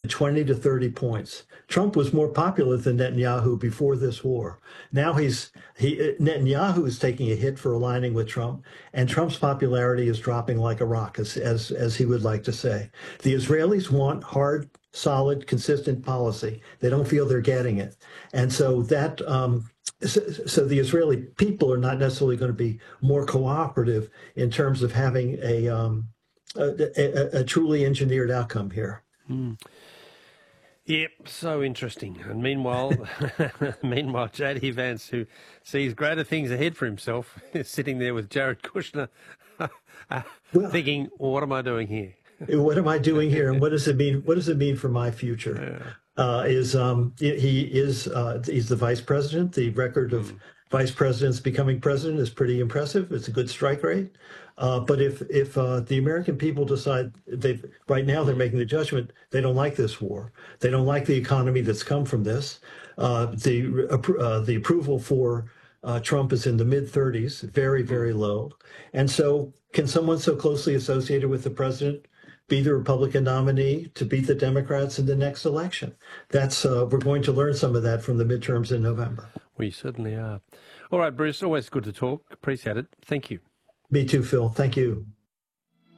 20 to 30 points. Trump was more popular than Netanyahu before this war. Now Netanyahu is taking a hit for aligning with Trump, and Trump's popularity is dropping like a rock, as he would like to say. The Israelis want hard, solid, consistent policy. They don't feel they're getting it, and so that. So the Israeli people are not necessarily going to be more cooperative in terms of having a truly engineered outcome here. Mm. Yep, so interesting. And meanwhile, J.D. Vance, who sees greater things ahead for himself, is sitting there with Jared Kushner, thinking, well, "What am I doing here? What am I doing here, and what does it mean? What does it mean for my future?" Yeah. He's the vice president. The record of vice presidents becoming president is pretty impressive. It's a good strike rate. But if the American people decide right now they're making the judgment they don't like this war, they don't like the economy that's come from this. The approval for Trump is in the mid-30s, very, very low. And so can someone so closely associated with the president be the Republican nominee to beat the Democrats in the next election? That's we're going to learn some of that from the midterms in November. We certainly are. All right, Bruce, always good to talk. Appreciate it. Thank you. Me too, Phil. Thank you.